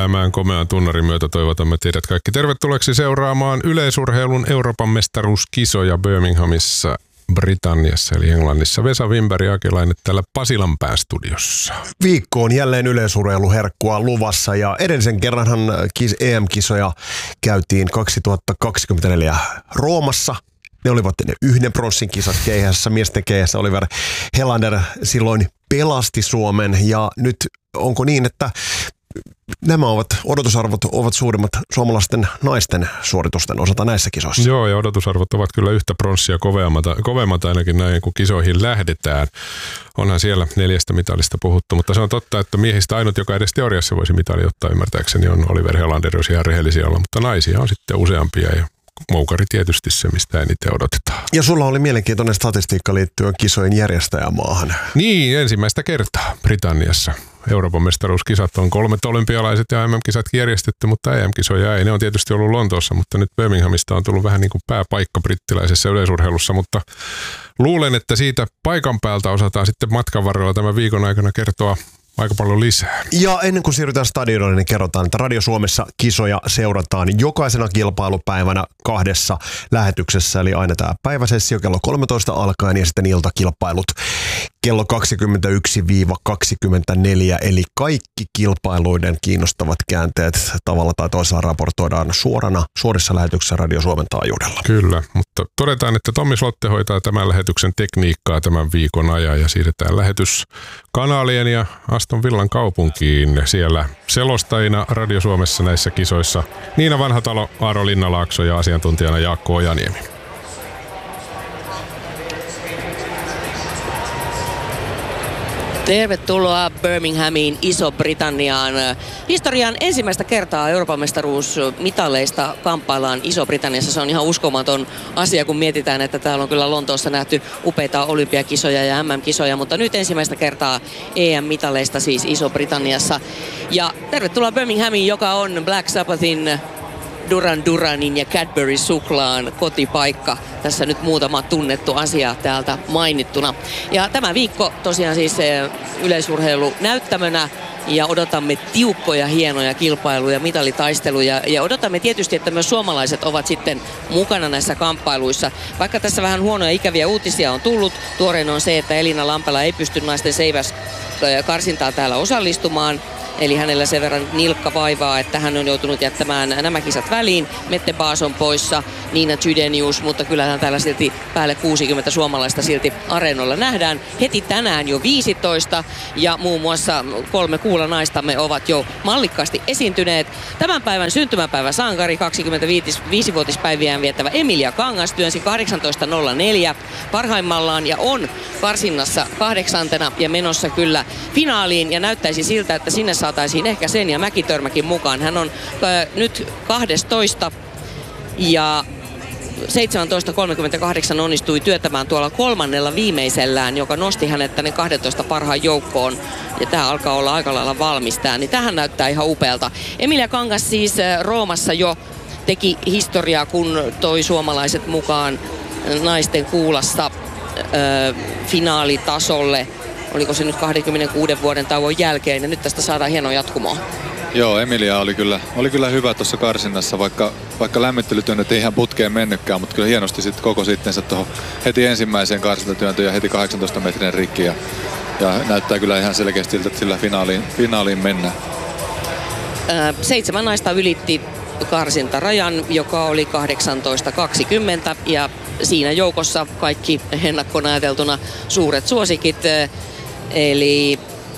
räpläämään komean tunnarin myötä toivotamme teidät kaikki tervetulleeksi seuraamaan yleisurheilun Euroopan mestaruuskisoja Birminghamissa, Britanniassa eli Englannissa. Vesa Wimberg ja Akelainen täällä Pasilanpään studiossa. Viikkoon jälleen yleisurheiluherkkua luvassa ja edellisen kerranhan EM-kisoja käytiin 2024 Roomassa. Ne olivat ne yhden pronssin kisat keihässä, miesten keihässä. Oliver Helander silloin pelasti Suomen ja nyt onko niin, että nämä odotusarvot ovat suurimmat suomalaisten naisten suoritusten osalta näissä kisoissa? Joo, ja odotusarvot ovat kyllä yhtä pronssia kovemmat ainakin näin, kun kisoihin lähdetään. Onhan siellä 4 mitalista puhuttu, mutta se on totta, että miehistä ainut, joka edes teoriassa voisi mitali ottaa ymmärtääkseni, on Oliver Helander, jos ihan rehellisiä olla, mutta naisia on sitten useampia ja moukari tietysti se, mistä eniten odotetaan. Ja sulla oli mielenkiintoinen statistiikka liittyen kisojen järjestäjämaahan. Niin, ensimmäistä kertaa Britanniassa. Euroopan mestaruuskisat on 3 olympialaiset ja MM-kisatkin järjestetty, mutta EM-kisoja ei. Ne on tietysti ollut Lontoossa, mutta nyt Birminghamista on tullut vähän niin kuin pääpaikka brittiläisessä yleisurheilussa, mutta luulen, että siitä paikan päältä osataan sitten matkan varrella tämän viikon aikana kertoa aika paljon lisää. Ja ennen kuin siirrytään stadionille, niin kerrotaan, että Radio Suomessa kisoja seurataan jokaisena kilpailupäivänä 2 lähetyksessä. Eli aina tämä päiväsessio kello 13 alkaen ja sitten iltakilpailut kello 21-24. Eli kaikki kilpailuiden kiinnostavat käänteet tavalla tai toisella raportoidaan suorissa lähetyksissä Radio Suomen taajuudella. Kyllä, mutta todetaan, että Tommi Slotte hoitaa tämän lähetyksen tekniikkaa tämän viikon ajan ja siirretään lähetys kanaalien ja Aston Villan kaupunkiin. Siellä selostajina Radio Suomessa näissä kisoissa Niina Vanhatalo, Aaro Linnalaakso ja asiantuntijana Jaakko Ojaniemi. Tervetuloa Birminghamiin, Iso-Britanniaan. Historian ensimmäistä kertaa Euroopan mestaruusmitaleista kamppaillaan Iso-Britanniassa. Se on ihan uskomaton asia, kun mietitään, että täällä on kyllä Lontoossa nähty upeita olympiakisoja ja MM-kisoja, mutta nyt ensimmäistä kertaa EM-mitaleista siis Iso-Britanniassa. Ja tervetuloa Birminghamiin, joka on Black Sabbathin, Duran Duranin ja Cadbury Suklaan kotipaikka. Tässä nyt muutama tunnettu asia täältä mainittuna. Ja tämä viikko tosiaan siis yleisurheilu näyttämönä ja odotamme tiukkoja, hienoja kilpailuja, mitalitaisteluja ja odotamme tietysti, että myös suomalaiset ovat sitten mukana näissä kamppailuissa. Vaikka tässä vähän huonoja ikäviä uutisia on tullut, tuorein on se, että Elina Lampela ei pysty naisten seiväs karsintaa täällä osallistumaan. Eli hänellä sen verran nilkka vaivaa, että hän on joutunut jättämään nämä kisat väliin. Mette Baas on poissa, Niina Chydenius, mutta kyllähän täällä silti päälle 60 suomalaista silti areenoilla nähdään. Heti tänään jo 15 ja muun muassa 3 kuulanaistamme ovat jo mallikkaasti esiintyneet. Tämän päivän syntymäpäivä sankari 25-vuotispäiviään viettävä Emilia Kangas työnsi 18.04 parhaimmallaan ja on karsinnassa 8. ja menossa kyllä finaaliin ja näyttäisi siltä, että sinne saataisiin ehkä Senja Mäkitörmäkin mukaan. Hän on nyt 12 ja 17.38 onnistui työtämään tuolla 3. viimeisellään, joka nosti hänet tänne 12 parhaan joukkoon. Ja tämä alkaa olla aika lailla valmistaa, niin tähän näyttää ihan upealta. Emilia Kangas siis Roomassa jo teki historiaa, kun toi suomalaiset mukaan naisten kuulassa finaalitasolle. Oliko se nyt 26 vuoden tauon jälkeen ja nyt tästä saadaan hienoa jatkumoa. Joo, Emilia oli kyllä hyvä tuossa karsinnassa, vaikka lämmittelytyönnöt ei ihan putkeen mennytkään, mutta kyllä hienosti sitten koko sittensä tuohon heti ensimmäiseen karsintatyöntöön ja heti 18 metrin rikki ja näyttää kyllä ihan selkeästi, että sillä finaaliin mennään. 7 naista ylitti karsintarajan, joka oli 18.20 ja siinä joukossa kaikki ennakkoon ajateltuna suuret suosikit. Eli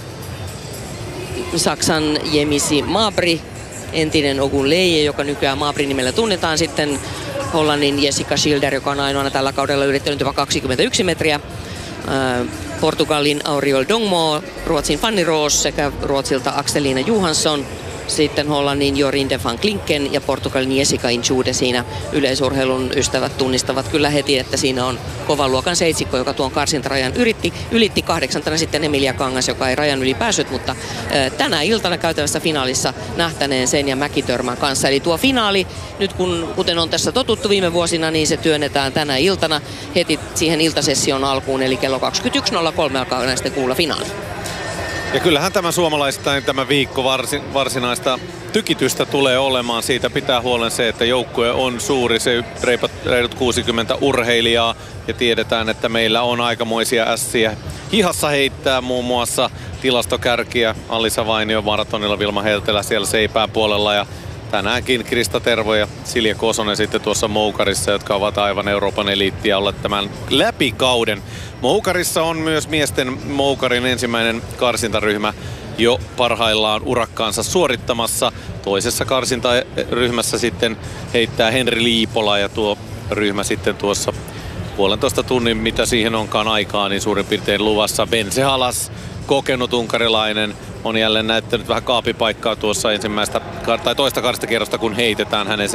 Saksan Jemisi Mabry, entinen Ogun Leije, joka nykyään Mabry-nimellä tunnetaan. Sitten Hollannin Jessica Schilder, joka on ainoana tällä kaudella yrittänyt jopa 21 metriä. Portugalin Auriol Dongmo, Ruotsin Fanny Roos sekä Ruotsilta Axelina Johansson. Sitten Hollannin Jorinde van Klinken ja Portugalin Jessica Inchude siinä yleisurheilun ystävät tunnistavat kyllä heti, että siinä on kovan luokan seitsikko, joka tuon karsintarajan ylitti 8. sitten Emilia Kangas, joka ei rajan yli päässyt, mutta tänä iltana käytävässä finaalissa nähtäneen Senja Mäkitörmän kanssa. Eli tuo finaali, nyt kuten on tässä totuttu viime vuosina, niin se työnnetään tänä iltana heti siihen iltasession alkuun, eli kello 21.03 alkaa näistä kuulla finaali. Ja kyllähän tämä suomalaisittain tämä viikko varsinaista tykitystä tulee olemaan. Siitä pitää huolen se, että joukkue on suuri, se reilut 60 urheilijaa. Ja tiedetään, että meillä on aikamoisia ässiä hihassa heittää, muun muassa tilastokärkiä. Alisa Vainio maratonilla, Vilma Heltelä siellä seipään puolella ja tänäänkin Krista Tervo ja Silja Kosonen sitten tuossa Moukarissa, jotka ovat aivan Euroopan eliittiä olleet tämän läpikauden. Moukarissa on myös miesten Moukarin ensimmäinen karsintaryhmä jo parhaillaan urakkaansa suorittamassa. Toisessa karsintaryhmässä sitten heittää Henri Liipola ja tuo ryhmä sitten tuossa 1,5 tunnin, mitä siihen onkaan aikaa, niin suurin piirtein luvassa. Bense Halas, kokenut unkarilainen, on jälleen näyttänyt vähän kaapipaikkaa tuossa toista karstakierrosta, kun heitetään. Hänen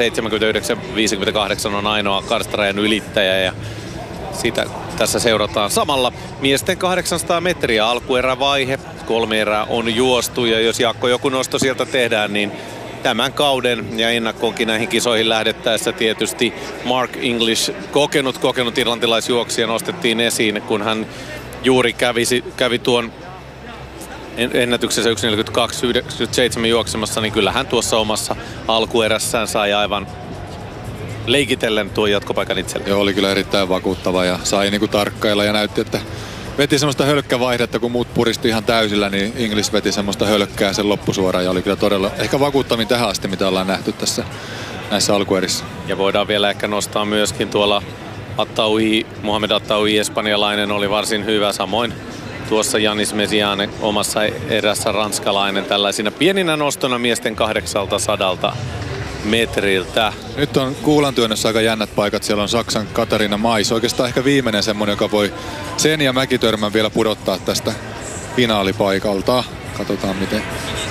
79-58 on ainoa karstarajan ylittäjä ja sitä tässä seurataan samalla. Miesten 800 metriä alkuerävaihe, 3 erää on juostu ja jos Jaakko joku nosto sieltä tehdään, niin tämän kauden ja ennakkoonkin näihin kisoihin lähdettäessä tietysti Mark English, kokenut irlantilaisjuoksija nostettiin esiin, kun hän juuri kävi tuon ennätyksessä 1.42.97 juoksemassa, niin kyllähän tuossa omassa alkuerässään sai aivan leikitellen tuon jatkopaikan itselle. Joo, oli kyllä erittäin vakuuttava ja sai niinku tarkkailla ja näytti, että veti semmoista hölkkävaihdetta, kun muut puristi ihan täysillä, niin English veti semmoista hölkkää sen loppusuoraan ja oli kyllä todella ehkä vakuuttavin tähän asti, mitä ollaan nähty tässä näissä alkuerissä. Ja voidaan vielä ehkä nostaa myöskin tuolla Mohamed Attaui, espanjalainen, oli varsin hyvä, samoin tuossa Janis Mesiane omassa erässä ranskalainen tällaisina pieninä nostona miesten 800 metriltä. Nyt on kuulantyönnössä aika jännät paikat. Siellä on Saksan Katariina Mais. Oikeastaan ehkä viimeinen semmonen, joka voi sen ja Mäkitörmän vielä pudottaa tästä finaalipaikalta. Katsotaan miten.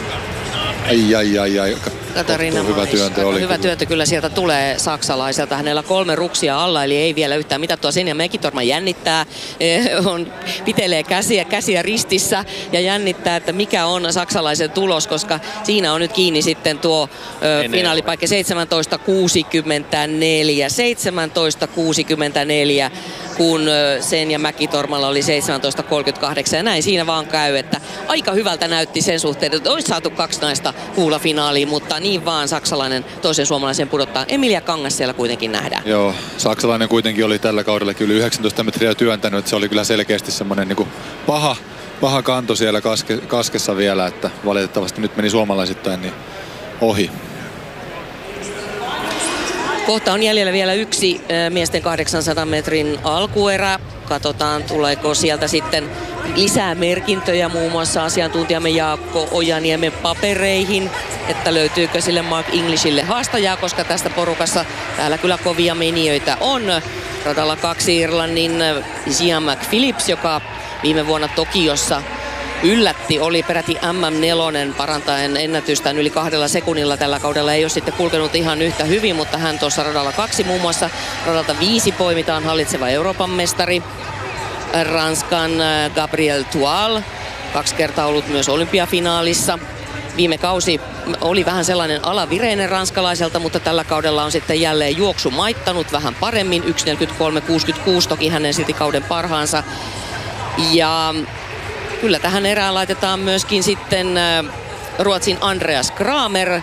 Ai. Katariina Mais. Hyvä työntö kyllä sieltä tulee saksalaiselta. Hänellä 3 ruksia alla, eli ei vielä yhtään mitattua. Sen ja Mäkitorma jännittää, pitelee käsiä ristissä ja jännittää, että mikä on saksalaisen tulos, koska siinä on nyt kiinni sitten tuo finaalipaikka 17.64, kun Sen ja Mäkitormalla oli 17.38 ja näin siinä vaan käy, että aika hyvältä näytti sen suhteen, että olisi saatu 2 naista kuulla finaaliin, mutta niin vaan saksalainen toisen suomalaisen pudottaa. Emilia Kangas siellä kuitenkin nähdään. Joo, saksalainen kuitenkin oli tällä kaudella kyllä 19 metriä työntänyt, että se oli kyllä selkeästi semmoinen niin paha kanto siellä kaskessa vielä, että valitettavasti nyt meni suomalaisittain niin ohi. Kohta on jäljellä vielä yksi miesten 800 metrin alkuerä. Katsotaan, tuleeko sieltä sitten lisää merkintöjä muun muassa asiantuntijamme Jaakko Ojaniemen papereihin, että löytyykö sille Mark Englishille haastajaa, koska tästä porukassa täällä kyllä kovia menijöitä on. Radalla 2 Irlannin Zian McPhillips, joka viime vuonna Tokiossa yllätti, oli peräti MM4 parantaen ennätystään yli 2 sekunnilla. Tällä kaudella ei ole sitten kulkenut ihan yhtä hyvin, mutta hän tuossa radalla 2 muun muassa. Radalta 5 poimitaan hallitseva Euroopan mestari, Ranskan Gabriel Tual, 2 kertaa ollut myös olympiafinaalissa. Viime kausi oli vähän sellainen alavireinen ranskalaiselta, mutta tällä kaudella on sitten jälleen juoksu maittanut vähän paremmin. 1.43.66 toki hänen silti kauden parhaansa. Ja kyllä tähän erään laitetaan myöskin sitten Ruotsin Andreas Kramer.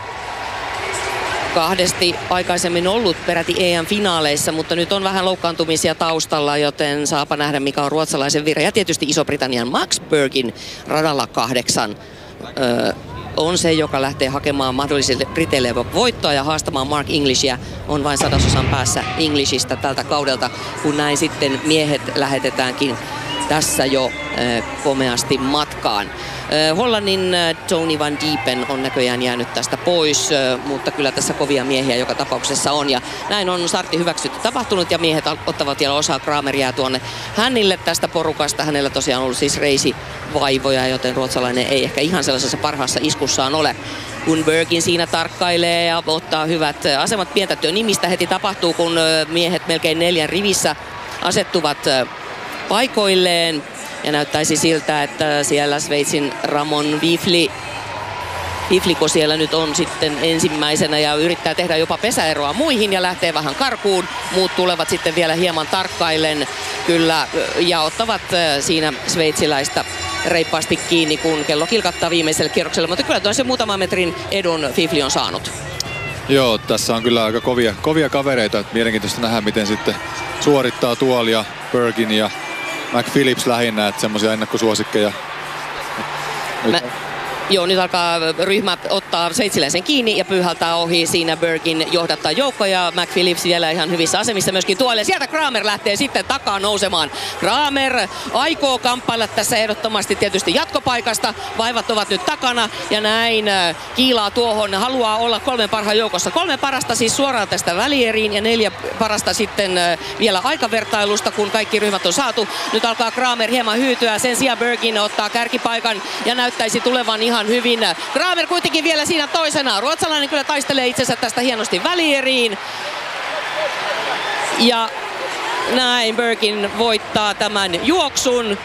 2 aikaisemmin ollut peräti EM-finaaleissa, mutta nyt on vähän loukkaantumisia taustalla, joten saapa nähdä mikä on ruotsalaisen vire. Ja tietysti Iso-Britannian Max Bergin radalla 8 on se, joka lähtee hakemaan mahdollisille Briteille voittoa ja haastamaan Mark Englishia. On vain 100% päässä Englishistä tältä kaudelta, kun näin sitten miehet lähetetäänkin tässä jo komeasti matkaan. Hollannin Tony van Diepen on näköjään jäänyt tästä pois, mutta kyllä tässä kovia miehiä joka tapauksessa on. Ja näin on startti hyväksytty tapahtunut ja miehet ottavat vielä osaa. Kramer jää tuonne hänille tästä porukasta. Hänellä tosiaan on ollut siis reisivaivoja, joten ruotsalainen ei ehkä ihan sellaisessa parhaassa iskussaan ole. Kun Bergin siinä tarkkailee ja ottaa hyvät asemat, pientä työnimistä heti tapahtuu, kun miehet melkein 4 rivissä asettuvat paikoilleen. Ja näyttäisi siltä, että siellä Sveitsin Ramon Wifliko siellä nyt on sitten ensimmäisenä ja yrittää tehdä jopa pesäeroa muihin ja lähtee vähän karkuun. Muut tulevat sitten vielä hieman tarkkaillen kyllä ja ottavat siinä sveitsiläistä reippaasti kiinni, kun kello kilkattaa viimeiselle kierrokselle. Mutta kyllä se muutaman metrin edun Fifli on saanut. Joo, tässä on kyllä aika kovia kavereita. Mielenkiintoista nähdä, miten sitten suorittaa Tuolia, Bergin ja McPhillips lähinnä, että semmoisia ennakkosuosikkeja. Nyt alkaa ryhmä ottaa sveitsiläisen kiinni ja pyyhältää ohi. Siinä Bergin johdattaa joukkoja ja McPhillips vielä ihan hyvissä asemissa myöskin tuolle. Sieltä Kramer lähtee sitten takaa nousemaan. Kramer aikoo kamppailla tässä ehdottomasti tietysti jatkopaikasta. Vaivat ovat nyt takana ja näin kiilaa tuohon. Haluaa olla 3 parhaan joukossa. 3 parasta siis suoraan tästä välieriin ja 4 parasta sitten vielä aikavertailusta, kun kaikki ryhmät on saatu. Nyt alkaa Kramer hieman hyytyä. Sen sijaan Bergin ottaa kärkipaikan ja näyttäisi tulevan ihan hyvin. Kramer kuitenkin vielä siinä toisena. Ruotsalainen kyllä taistelee itsensä tästä hienosti välieriin. Ja näin Bergin voittaa tämän juoksun.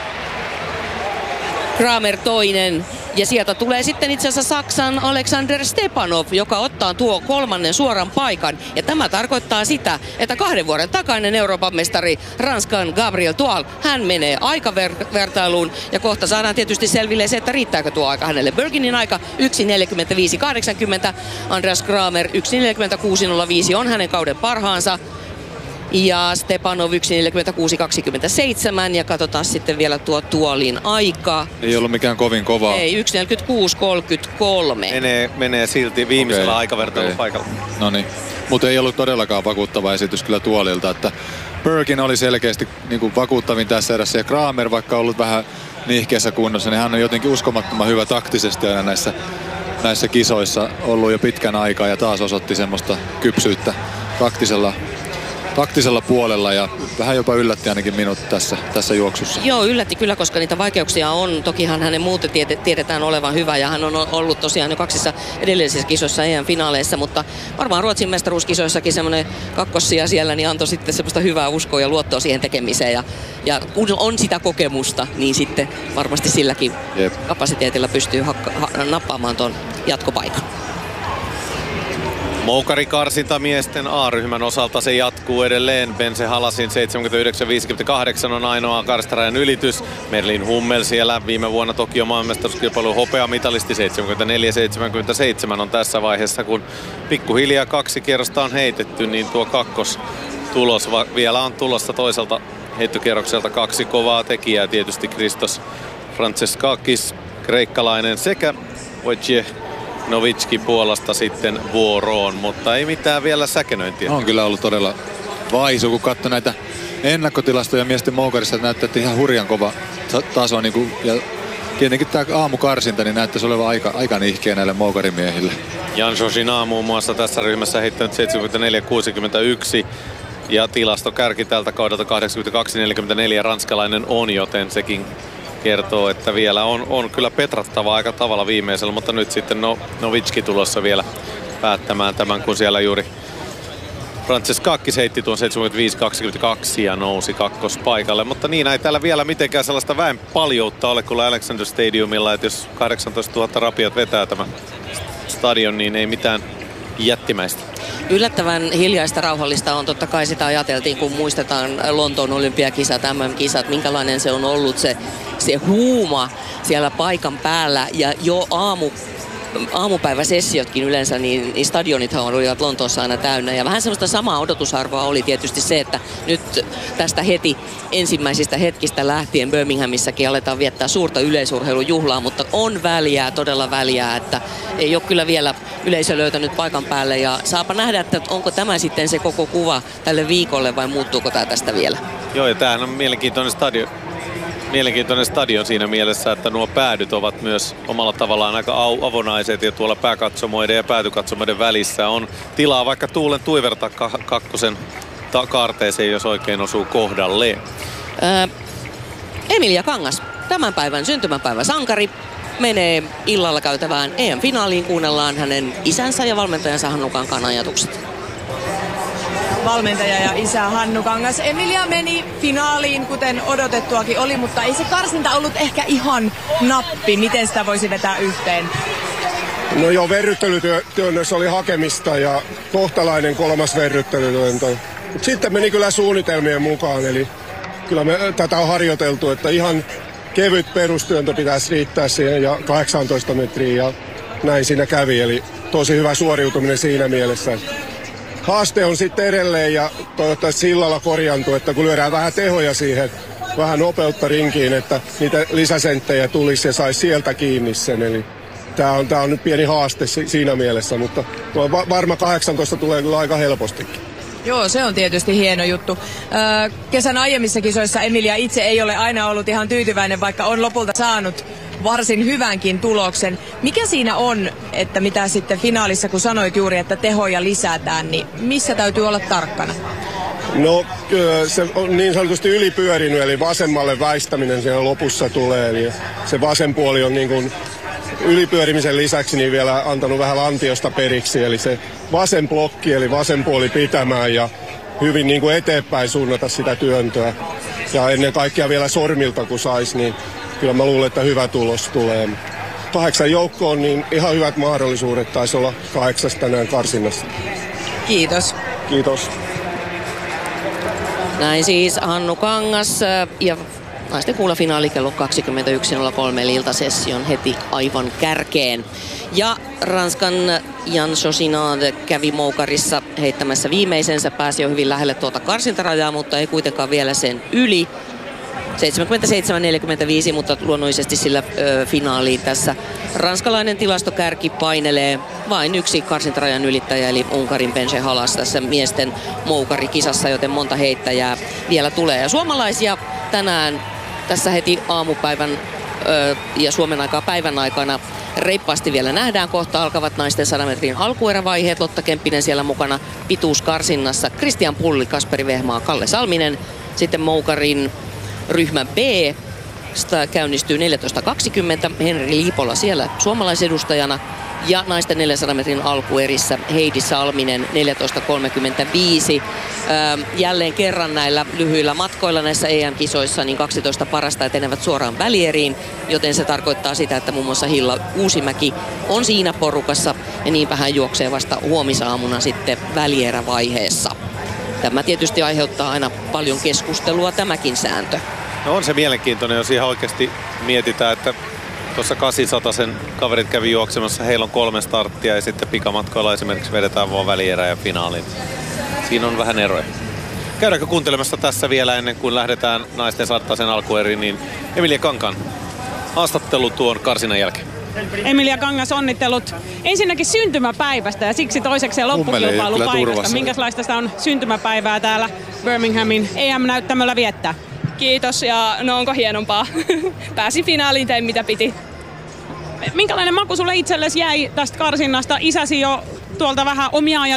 Kramer toinen. Ja sieltä tulee sitten itse asiassa Saksan Alexander Stepanov, joka ottaa tuo 3. suoran paikan. Ja tämä tarkoittaa sitä, että 2 vuoden takainen Euroopan mestari Ranskan Gabriel Tual, hän menee aikavertailuun. Ja kohta saadaan tietysti selville se, että riittääkö tuo aika hänelle. Berginin aika 1.45.80, Andreas Kramer 1.46.05 on hänen kauden parhaansa. Ja Stepanov 1.46.27 ja katsotaan sitten vielä tuo Tuolin aika. Ei ollut mikään kovin kovaa. Ei, 1.46.33. Menee silti viimeisellä aikavertailupaikalla. No niin, mutta ei ollut todellakaan vakuuttava esitys kyllä Tuolilta, että Bergin oli selkeästi niin kuin vakuuttavin tässä erässä ja Kramer, vaikka ollut vähän nihkeässä kunnossa, niin hän on jotenkin uskomattoman hyvä taktisesti aina näissä kisoissa ollut jo pitkän aikaa ja taas osoitti semmoista kypsyyttä taktisella puolella ja vähän jopa yllätti ainakin minut tässä juoksussa. Joo, yllätti kyllä, koska niitä vaikeuksia on. Tokihan hänen muuten tiedetään olevan hyvä ja hän on ollut tosiaan jo 2 edellisissä kisoissa EM-finaaleissa, mutta varmaan Ruotsin mestaruuskisoissakin semmoinen kakkossija siellä niin antoi sitten semmoista hyvää uskoa ja luottoa siihen tekemiseen ja kun on sitä kokemusta, niin sitten varmasti silläkin kapasiteetilla pystyy nappaamaan tuon jatkopaikan. Moukarikarsinta miesten A-ryhmän osalta se jatkuu edelleen. Bense Halasin 79.58 on ainoa karstarajan ylitys. Merlin Hummel siellä viime vuonna Tokio maailmanmestaruuskilpailun hopeamitalisti 74.77 on tässä vaiheessa, kun pikkuhiljaa 2 kierrosta on heitetty, niin tuo kakkostulos vielä on tulossa toiselta heittokierrokselta 2 kovaa tekijää. Tietysti Christos Franceskakis, kreikkalainen, sekä Wojciech Novitski Puolasta sitten vuoroon, mutta ei mitään vielä säkenöintiä. On kyllä ollut todella vaisu, kun katsoi näitä ennakkotilastoja miesten moukarissa, että näyttäisi ihan hurjan kova taso. Niin kuin, ja tietenkin tämä aamukarsinta niin näyttäisi olevan aika nihkeä näille moukarimiehille. Jan Josina muun muassa tässä ryhmässä heittänyt 74.61 ja tilastokärki tältä kaudelta 82.44 ranskalainen on, joten sekin kertoo, että vielä on kyllä petrattava aika tavalla viimeisellä, mutta nyt sitten Novitski tulossa vielä päättämään tämän, kun siellä juuri Franceskakis heitti tuon 75.22 ja nousi kakkospaikalle. Mutta niin, ei täällä vielä mitenkään sellaista väen paljoutta ole kuin Alexander Stadiumilla, että jos 18 000 rapiat vetää tämä stadion, niin ei mitään jättimäistä. Yllättävän hiljaista rauhallista on, totta kai sitä ajateltiin, kun muistetaan Lontoon olympiakisat, MM-kisat, minkälainen se on ollut se huuma siellä paikan päällä ja jo aamupäiväsessiotkin yleensä, niin stadionithan olivat Lontoossa aina täynnä. Ja vähän semmoista samaa odotusarvoa oli tietysti se, että nyt tästä heti ensimmäisistä hetkistä lähtien Birminghamissakin aletaan viettää suurta yleisurheilujuhlaa, mutta on väliä, todella väliä, että ei ole kyllä vielä yleisö löytänyt paikan päälle. Ja saapa nähdä, että onko tämä sitten se koko kuva tälle viikolle vai muuttuuko tämä tästä vielä? Joo, ja tämähän on mielenkiintoinen stadion siinä mielessä, että nuo päädyt ovat myös omalla tavallaan aika avonaiset ja tuolla pääkatsomoiden ja päätykatsomoiden välissä on tilaa vaikka tuulen tuivertaa kakkosen kaarteeseen, jos oikein osuu kohdalleen. Emilia Kangas, tämän päivän syntymäpäivä sankari, menee illalla käytävään EM-finaaliin. Kuunnellaan hänen isänsä ja valmentajansa Hannu Kankaan ajatukset. Valmentaja ja isä Hannu Kangas. Emilia meni finaaliin, kuten odotettuakin oli, mutta ei se karsinta ollut ehkä ihan nappi. Miten sitä voisi vetää yhteen? No joo, verryttelytyönnössä oli hakemista ja kohtalainen 3. verryttelytyöntö. Sitten meni kyllä suunnitelmien mukaan, eli kyllä me tätä on harjoiteltu, että ihan kevyt perustyöntö pitäisi riittää siihen ja 18 metriä ja näin siinä kävi. Eli tosi hyvä suoriutuminen siinä mielessä. Haaste on sitten edelleen ja toivottavasti sillalla korjantuu, että kun lyödään vähän tehoja siihen, vähän nopeutta rinkiin, että niitä lisäsenttejä tulisi ja saisi sieltä kiinni sen. Eli tää on nyt pieni haaste siinä mielessä, mutta varma 18 tulee kyllä aika helpostikin. Joo, se on tietysti hieno juttu. Kesän aiemmissa kisoissa Emilia itse ei ole aina ollut ihan tyytyväinen, vaikka on lopulta saanut varsin hyvänkin tuloksen. Mikä siinä on, että mitä sitten finaalissa, kun sanoit juuri, että tehoja lisätään, niin missä täytyy olla tarkkana? No se on niin sanotusti ylipyörinyt, eli vasemmalle väistäminen siellä lopussa tulee. Eli se vasen puoli on niin kuin ylipyörimisen lisäksi niin vielä antanut vähän lantiosta periksi. Eli se vasen blokki, eli vasen puoli pitämään ja hyvin niin kuin eteenpäin suunnata sitä työntöä. Ja ennen kaikkea vielä sormilta kun saisi, niin kyllä mä luulen, että hyvä tulos tulee. 8 joukkoon, niin ihan hyvät mahdollisuudet. Taisi olla 8 tänään karsinnassa. Kiitos. Kiitos. Näin siis Hannu Kangas ja naisten kuulafinaali kello 21.03 eli iltasession heti aivan kärkeen. Ja Ranskan Jan Chosinade kävi moukarissa heittämässä viimeisensä, pääsi jo hyvin lähelle tuota karsintarajaa, mutta ei kuitenkaan vielä sen yli. 77-45, mutta luonnollisesti sillä finaaliin tässä ranskalainen tilastokärki painelee vain yksi karsintarajan ylittäjä, eli Unkarin Bence Halas tässä miesten moukarikisassa, joten monta heittäjää vielä tulee. Ja suomalaisia tänään tässä heti aamupäivän ja Suomen aikaa päivän aikana reippaasti vielä nähdään. Kohta alkavat naisten 100 metrin alkuerävaiheet. Lotta Kemppinen siellä mukana pituuskarsinnassa. Kristian Pulli, Kasperi Vehmaa, Kalle Salminen. Sitten moukarin ryhmä B käynnistyy 14.20. Henri Liipola siellä suomalaisedustajana. Ja naisten 400 metrin alkuerissä Heidi Salminen 14.35. Jälleen kerran näillä lyhyillä matkoilla näissä EM-kisoissa niin 12 parasta etenevät suoraan välieriin, joten se tarkoittaa sitä, että muun muassa Hilla Uusimäki on siinä porukassa ja niinpä hän juoksee vasta huomisaamuna sitten välierävaiheessa. Tämä tietysti aiheuttaa aina paljon keskustelua, tämäkin sääntö. No on se mielenkiintoinen, jos ihan oikeasti mietitään, että tuossa 800 kaverit kävi juoksemassa, heillä on 3 starttia ja sitten pikamatkoilla esimerkiksi vedetään vaan välierä ja finaali. Siinä on vähän eroja. Käydäänkö kuuntelemassa tässä vielä ennen kuin lähdetään naisten 100 alkueriin, niin Emilia Kankaan haastattelu tuon karsinnan jälkeen. Emilia Kangas, onnittelut ensinnäkin syntymäpäivästä ja siksi toisekseen loppukilpailupaikasta. Minkälaista sitä on syntymäpäivää täällä Birminghamin EM-näyttämöllä viettää? Kiitos ja no onko hienompaa. Pääsin finaaliin, tein mitä piti. Minkälainen maku sulle itsellesi jäi tästä karsinnasta? Isäsi jo tuolta vähän omia ajatuksia